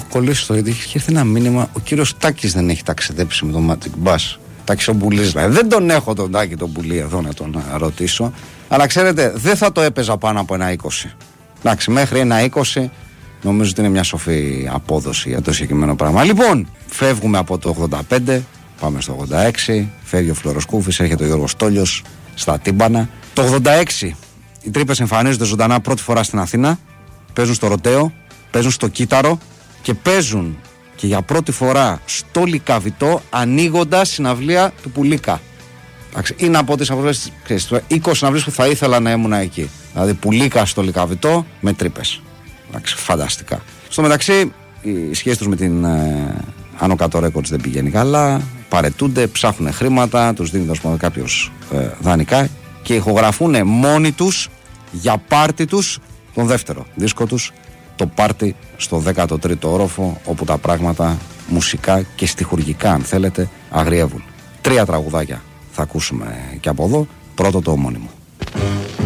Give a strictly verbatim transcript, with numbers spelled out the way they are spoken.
κολλήσει το γιατί έχει έρθει ένα μήνυμα. Ο κύριος Τάκης δεν έχει ταξιδέψει με τον Magic Bus. Τάκης ο Μπουλής, δηλαδή. Δεν τον έχω τον Τάκη τον Μπουλή εδώ να τον ρωτήσω. Αλλά ξέρετε, δεν θα το έπαιζα πάνω από ένα είκοσι. Εντάξει, μέχρι ένα είκοσι νομίζω ότι είναι μια σοφή απόδοση για το συγκεκριμένο πράγμα. Λοιπόν, φεύγουμε από το ογδόντα πέντε, πάμε στο ογδόντα έξι. Φεύγει ο Φλωροσκούφης, έρχεται ο Γιώργος Τόλιος στα τύμπανα. Το ογδόντα έξι οι Τρύπες εμφανίζονται ζωντανά πρώτη φορά στην Αθήνα. Παίζουν στο Ρωτέο, παίζουν στο Κύτταρο και παίζουν και για πρώτη φορά στο Λυκαβητό, ανοίγοντας συναυλία του Πουλίκα. Είναι από τις είκοσι συναυλίες που θα ήθελα να ήμουν εκεί. Δηλαδή Πουλίκα στο Λυκαβητό με Τρύπες. Εντάξει, φανταστικά. Στο μεταξύ, η σχέση τους με την ε, Άνω Κάτω Records δεν πηγαίνει καλά. Παρετούνται, ψάχνουν χρήματα, τους δίνει κάποιος ε, δανεικά και ηχογραφούν μόνοι τους για πάρτι τους τον δεύτερο δίσκο τους, το πάρτι στο δέκατο τρίτο όροφο, όπου τα πράγματα μουσικά και στιχουργικά, αν θέλετε, αγριεύουν. Τρία τραγουδάκια θα ακούσουμε και από εδώ. Πρώτο το ομώνυμο.